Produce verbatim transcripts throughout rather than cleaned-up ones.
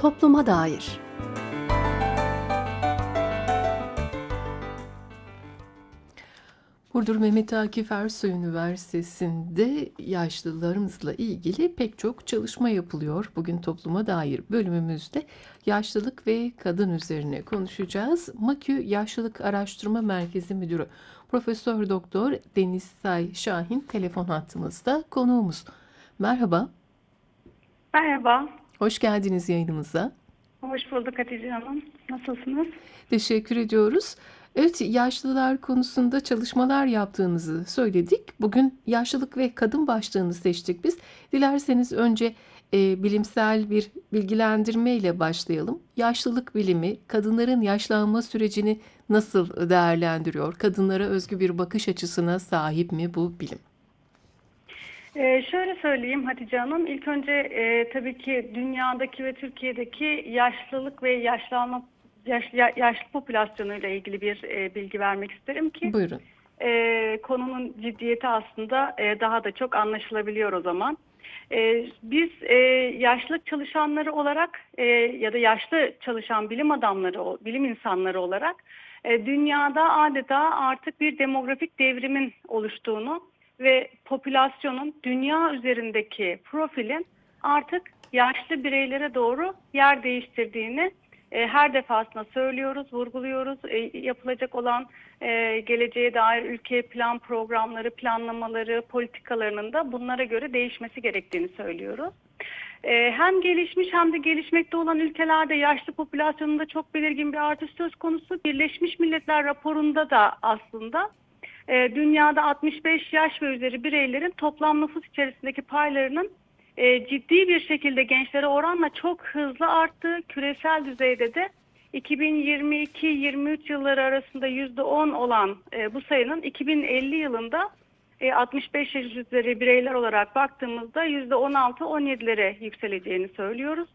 topluma dair. Burdur Mehmet Akif Ersoy Üniversitesi'nde yaşlılarımızla ilgili pek çok çalışma yapılıyor. Bugün topluma dair bölümümüzde yaşlılık ve kadın üzerine konuşacağız. MAKÜ Yaşlılık Araştırma Merkezi Müdürü Profesör Doktor Deniz Say Şahin telefon hattımızda konuğumuz. Merhaba, Merhaba, hoş geldiniz yayınımıza. hoş bulduk Hatice Hanım. Nasılsınız? Teşekkür ediyoruz. Evet, yaşlılar konusunda çalışmalar yaptığınızı söyledik. Bugün yaşlılık ve kadın başlığını seçtik biz. Dilerseniz önce e, bilimsel bir bilgilendirme ile başlayalım. Yaşlılık bilimi kadınların yaşlanma sürecini nasıl değerlendiriyor? Kadınlara özgü bir bakış açısına sahip mi bu bilim? Ee, şöyle söyleyeyim Hatice Hanım. İlk önce e, tabii ki dünyadaki ve Türkiye'deki yaşlılık ve yaşlanma yaş, ya- yaşlı popülasyonuyla ilgili bir e, bilgi vermek isterim ki Buyurun. e, konunun ciddiyeti aslında e, daha da çok anlaşılabiliyor o zaman. E, biz e, yaşlılık çalışanları olarak e, ya da yaşlı çalışan bilim adamları, o- bilim insanları olarak e, dünyada adeta artık bir demografik devrimin oluştuğunu ve popülasyonun dünya üzerindeki profilin artık yaşlı bireylere doğru yer değiştirdiğini e, her defasında söylüyoruz, vurguluyoruz. E, yapılacak olan e, geleceğe dair ülke plan programları, planlamaları, politikalarının da bunlara göre değişmesi gerektiğini söylüyoruz. E, hem gelişmiş hem de gelişmekte olan ülkelerde yaşlı popülasyonunda çok belirgin bir artış söz konusu. Birleşmiş Milletler raporunda da aslında e, dünyada altmış beş yaş ve üzeri bireylerin toplam nüfus içerisindeki paylarının e, ciddi bir şekilde gençlere oranla çok hızlı arttığı, küresel düzeyde de iki bin yirmi iki yirmi üç yılları arasında yüzde on olan e, bu sayının iki bin elli yılında e, altmış beş yaş üzeri bireyler olarak baktığımızda yüzde on altı on yedilere yükseleceğini söylüyoruz.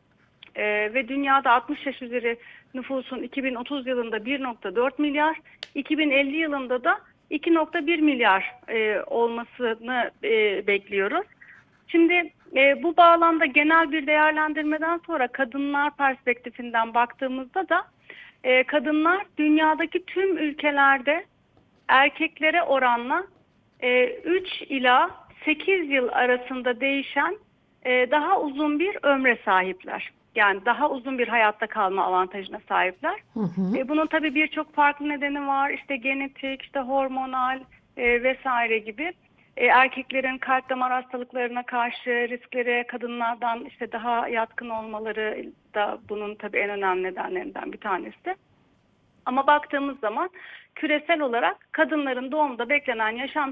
Ee, ve dünyada altmış yaş üzeri nüfusun iki bin otuz yılında bir nokta dört milyar, iki bin elli yılında da iki nokta bir milyar e, olmasını e, bekliyoruz. Şimdi e, bu bağlamda genel bir değerlendirmeden sonra kadınlar perspektifinden baktığımızda da e, kadınlar dünyadaki tüm ülkelerde erkeklere oranla e, üç ila sekiz yıl arasında değişen e, daha uzun bir ömre sahipler. Yani daha uzun bir hayatta kalma avantajına sahipler. Hı hı. E, bunun tabii birçok farklı nedeni var. İşte genetik, işte hormonal e, vesaire gibi. E, erkeklerin kalp damar hastalıklarına karşı risklere kadınlardan işte daha yatkın olmaları da bunun tabii en önemli nedenlerinden bir tanesi. Ama baktığımız zaman küresel olarak kadınların doğumda beklenen yaşam